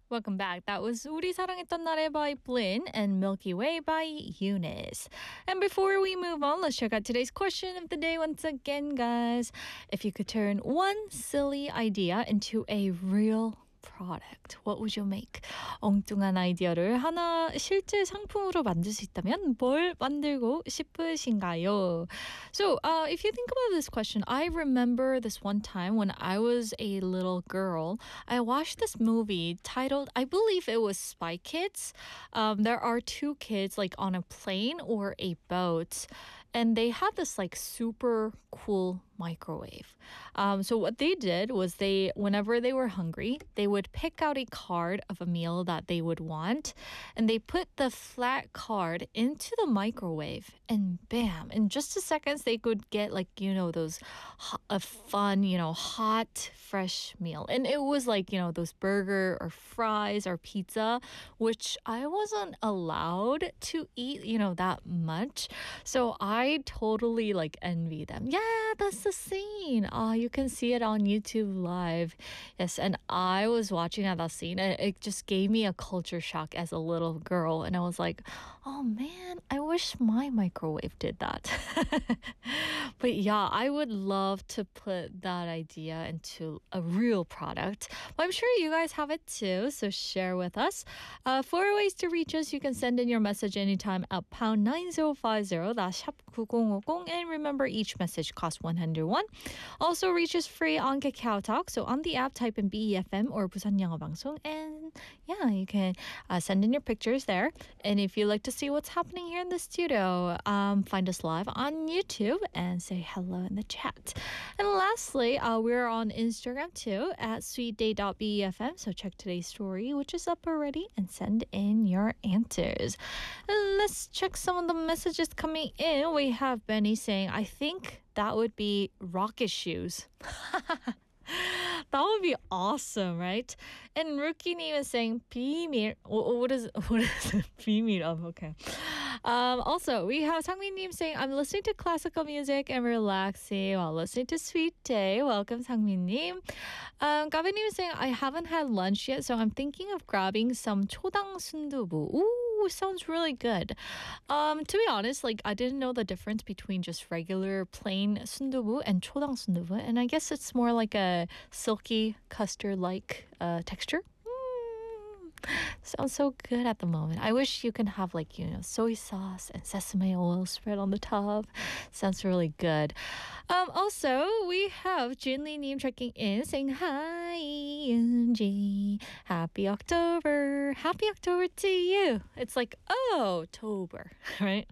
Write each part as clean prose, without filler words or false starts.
Welcome back. That was 우리 사랑했던 날에 by Blin and Milky Way by Eunice. And before we move on, let's check out today's question of the day once again, guys. If you could turn one silly idea into a real product, what would you make? 엉뚱한 아이디어를 하나 실제 상품으로 만들 수 있다면 뭘 만들고 싶으신가요? So, if you think about this question, I remember this one time when I was a little girl, I watched this movie titled, I believe it was Spy Kids. There are two kids like on a plane or a boat, and they have this like super cool microwave. So what they did was whenever they were hungry, they would pick out a card of a meal that they would want, and they put the flat card into the microwave, and bam, in just a seconds they could get like, those a fun, hot, fresh meal. And it was like, those burger or fries or pizza, which I wasn't allowed to eat, that much. So I totally like envy them. Yeah, that's the scene. You can see it on YouTube Live. Yes, and I was watching that scene, and it just gave me a culture shock as a little girl. And I was like, oh man, I wish my microwave did that. But yeah, I would love to put that idea into a real product. But I'm sure you guys have it too, so share with us. 4 ways to reach us. You can send in your message anytime at pound 9050, that's 샵 9050. And remember, each message costs 101. Also, reach us free on Kakao Talk. So on the app, type in BEFM or Busan 영어 방송, and yeah, you can send in your pictures there. And if you'd like to see what's happening here in the studio, find us live on YouTube and say hello in the chat. And lastly, we're on Instagram too at sweetday.befm. So check today's story, which is up already, and send in your answers. And let's check some of the messages coming in. We have Benny saying, I think that would be rocket shoes. That would be awesome, right? And Rookie-님 is saying 비밀. What is it? 비밀. Okay. Also, we have Sangmin-님 saying, I'm listening to classical music and relaxing while listening to Sweet Day. Welcome, Sangmin-님. Gavin-님 is saying, I haven't had lunch yet, so I'm thinking of grabbing some 초당 순두부. Ooh, sounds really good. To be honest, like I didn't know the difference between just regular plain sundubu and 초당 sundubu, and I guess it's more like a silky custard-like texture. Sounds so good at the moment. I wish you can have like, soy sauce and sesame oil spread on the top. Sounds really good. Also, we have Jinli-님 checking in saying, hi, Yoonji. Happy October. Happy October to you. It's like, oh, October, right?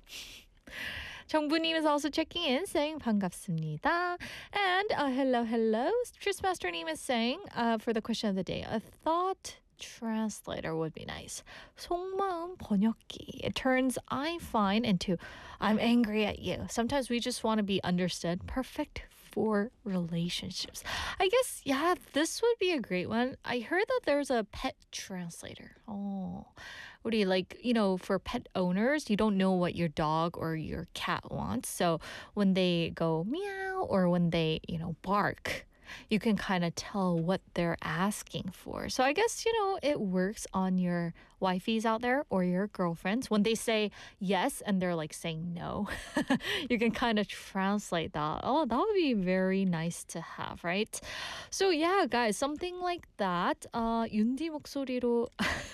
정부님 is also checking in saying 반갑습니다. And hello. Tristmaster님 is saying for the question of the day, a thought translator would be nice. 속마음 번역기. It turns I'm fine into I'm angry at you. Sometimes we just want to be understood. Perfect for relationships. I guess, yeah, this would be a great one. I heard that there's a pet translator. Oh, what do you like, for pet owners, you don't know what your dog or your cat wants. So when they go meow or when they, bark, you can kind of tell what they're asking for. So I guess, it works on your wifeys out there or your girlfriends. When they say yes and they're like saying no, you can kind of translate that. Oh, that would be very nice to have, right? So yeah, guys, something like that. 윤디 목소리로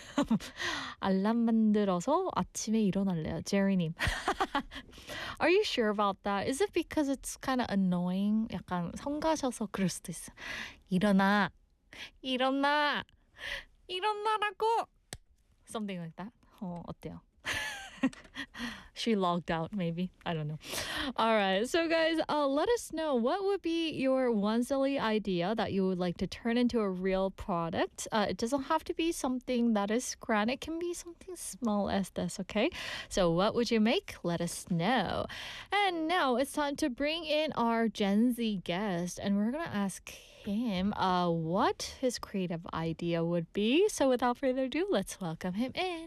알람 만들어서 아침에 일어날래요. 제리님. Are you sure about that? Is it because it's kind of annoying? 약간 성가셔서 그럴 수도 있어. 일어나라고. Something like that. 어때요? She logged out, maybe. I don't know. All right. So, guys, let us know what would be your one silly idea that you would like to turn into a real product. It doesn't have to be something that is grand. It can be something small as this, okay? So, what would you make? Let us know. And now it's time to bring in our Gen Z guest, and we're going to ask him what his creative idea would be. So, without further ado, let's welcome him in.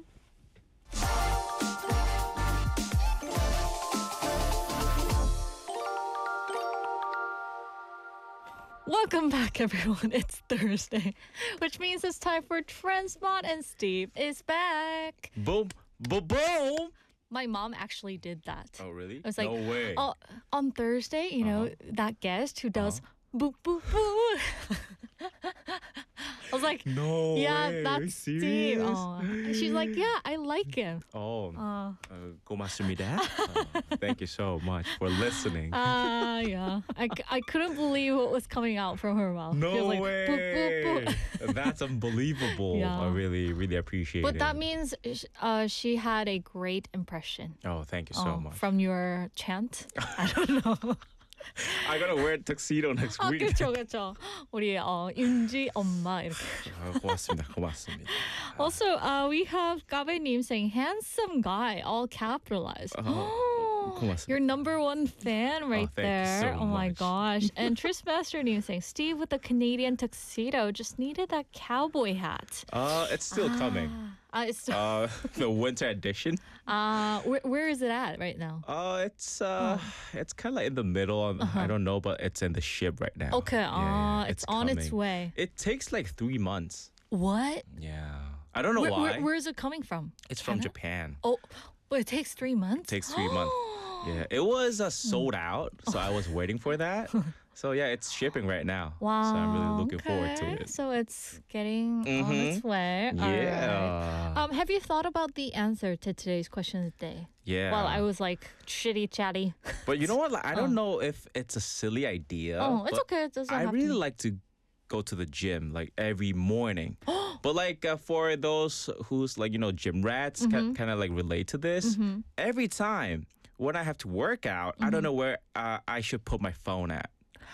Welcome back, everyone. It's Thursday, which means it's time for Trendspot, and Steve is back. Boom, boom, boom. My mom actually did that. Oh, really? I was like, no way. On Thursday, you know, that guest who does boo, boo, boo. I was like, no yeah, way. that's Steve. serious? Oh. She's like, yeah, I like him. 고맙습니다. Thank you so much for listening. Yeah. I couldn't believe what was coming out from her mouth. She was no like, way. "Boop, boop, boop." That's unbelievable. Yeah. I really, really appreciate But it. that means she had a great impression. Oh, thank you so much. From your chant. I don't know. I gotta wear a tuxedo next week. 그렇죠, 그렇죠. 우리 윤지 엄마 이렇게. 고맙습니다. Also, we have 가베님 saying handsome guy, all capitalized. 고맙습니다. Your number one fan right thank you there. so Oh my much. gosh. And Tristmaster saying Steve with the Canadian tuxedo just needed that cowboy hat. It's still coming. It's The winter edition. where is it at right now? It's kind of like in the middle. I don't know, but it's in the ship right now. Okay, Yeah, it's on its coming. way. It takes like 3 months. What? Yeah, I don't know why. Where is it coming from? It's from China? Japan. Oh, but it takes 3 months? Takes 3 months. Yeah, it was sold out, so I was waiting for that. So yeah, it's shipping right now. Wow. So I'm really looking forward to okay. it. So it's getting on its way. All Yeah. right. Have you thought about the answer to today's question of the day? Yeah. While I was like shitty chatty. But you know what? Like, I don't know if it's a silly idea. Oh, it's but okay. It doesn't I have really to. like to go to the gym like every morning. But like for those who's like, gym rats kind of like relate to this, every time when I have to work out, I don't know where I should put my phone at.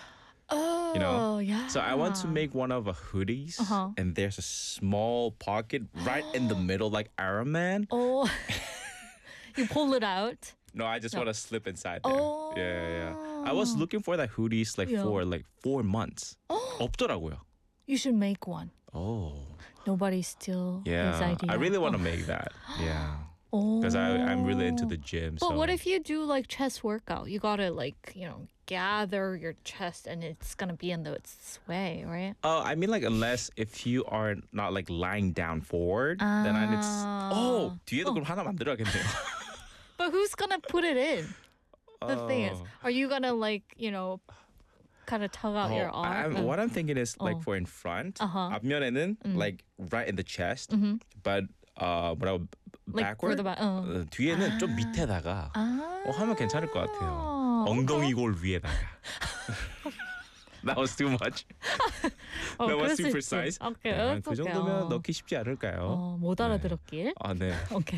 Oh, yeah. So I want to make one of a hoodies, and there's a small pocket right in the middle, like Iron Man. Oh, you pull it out. No, I just want to slip inside there. Oh. Yeah. I was looking for that hoodies like Yeah. for like 4 months. 없더라고요. You should make one. Oh. Nobody steal his Yeah. idea. I really want to make that. Yeah. Oh. Because I'm really into the gym. But so. what if you do like chest workout? You gotta like, gather your chest and it's gonna be in its way, right? I mean like unless if you are not like lying down forward, then it's 뒤에도 그럼 하나 만들어야겠네요. But who's gonna put it in? The thing is, Oh. are you gonna like, kind of tug out your arm? What I'm thinking is like for in front, 앞면에는 like right in the chest, but 뭐라고 like for backward? the back. 뒤에는 좀 밑에다가 하면 괜찮을 것 같아요. 엉덩이 골 위에다가. That was too much. That was too precise. Okay, 네, that's 그 okay. 정도면 넣기 쉽지 않을까요? 못 알아들었길. 네. Okay.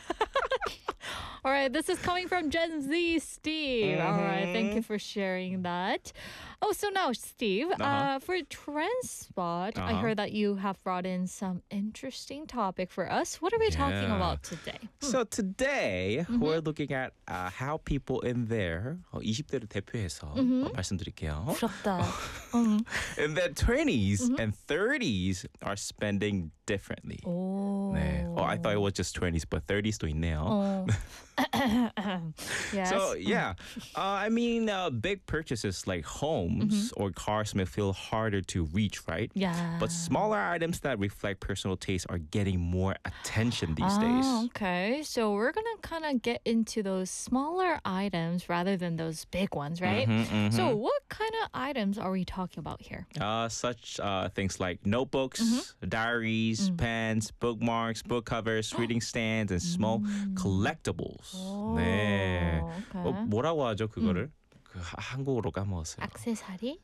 All right, this is coming from Gen Z, Steve. All right, thank you for sharing that. Oh, so now, Steve, for Trendspot, I heard that you have brought in some interesting topic for us. What are we talking Yeah. about today? So today we're looking at how people in their 20대를 대표해서 말씀드릴게요. 부럽다. In their 20s and 30s are spending differently. 오. 네. I thought it was just 20s, but 30s도 있네요. Yes. So yeah, I mean, big purchases like homes or cars may feel harder to reach, right? Yeah. But smaller items that reflect personal taste are getting more attention these days. Okay. So we're going to kind of get into those smaller items rather than those big ones, right? So what kind of items are we talking about here? Such things like notebooks, diaries, pens, bookmarks, book covers, reading stands, and small collectibles. 네. Okay. 뭐라고 하죠 그거를? 한국어로 까먹었어요. 액세서리?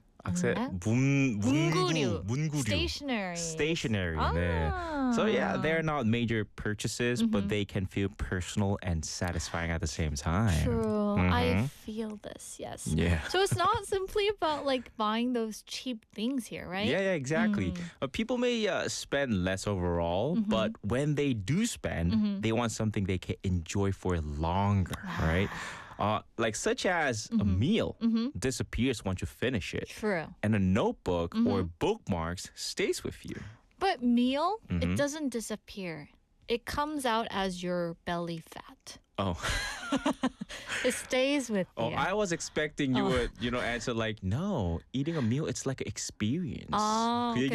문구류. Stationery. Stationery. 네. So yeah, they're not major purchases, but they can feel personal and satisfying at the same time. True. I feel this, yes. Yeah. So it's not simply about like buying those cheap things here, right? Yeah, exactly. People may spend less overall, but when they do spend, they want something they can enjoy for longer, right? Like such as a meal disappears once you finish it. True. And a notebook or bookmarks stays with you. But meal, it doesn't disappear. It comes out as your belly fat. out. Oh. It stays with Oh, you. I was expecting you would, answer like, no, eating a meal, it's like an experience. Oh, 그